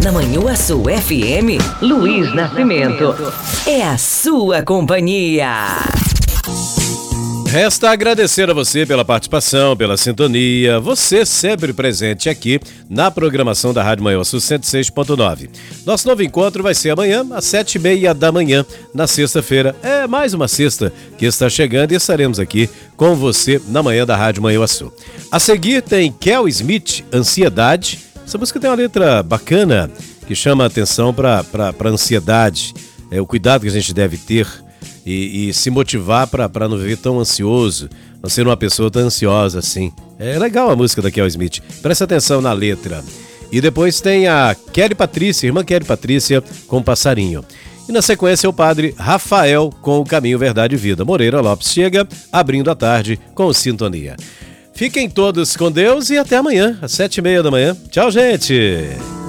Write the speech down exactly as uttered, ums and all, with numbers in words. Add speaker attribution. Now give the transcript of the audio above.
Speaker 1: Na Manhuaçu F M, Luiz Nascimento. É a sua companhia.
Speaker 2: Resta agradecer a você pela participação, pela sintonia, você sempre presente aqui na programação da Rádio Manhuaçu cento e seis ponto nove. Nosso novo encontro vai ser amanhã, às sete e meia da manhã, na sexta-feira. É mais uma sexta que está chegando e estaremos aqui com você na manhã da Rádio Manhuaçu. A seguir tem Kel Smith, Ansiedade. Essa música tem uma letra bacana que chama a atenção para a ansiedade, é o cuidado que a gente deve ter e, e se motivar para não viver tão ansioso, não ser uma pessoa tão ansiosa assim. É legal a música da Kel Smith, presta atenção na letra. E depois tem a Kelly Patrícia, irmã Kelly Patrícia com Passarinho. E na sequência o padre Rafael com o Caminho, Verdade e Vida. Moreira Lopes chega abrindo a tarde com Sintonia. Fiquem todos com Deus e até amanhã, às sete e meia da manhã. Tchau, gente!